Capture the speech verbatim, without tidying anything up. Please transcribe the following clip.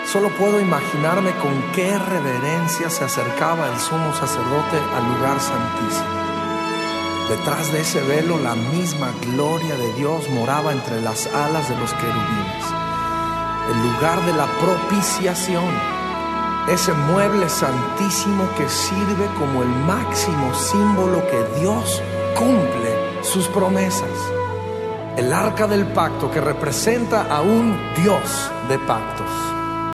Solo puedo imaginarme con qué reverencia se acercaba el sumo sacerdote al lugar santísimo. Detrás de ese velo, la misma gloria de Dios moraba entre las alas de los querubines. El lugar de la propiciación, ese mueble santísimo que sirve como el máximo símbolo que Dios cumple sus promesas. El arca del pacto que representa a un Dios de pactos.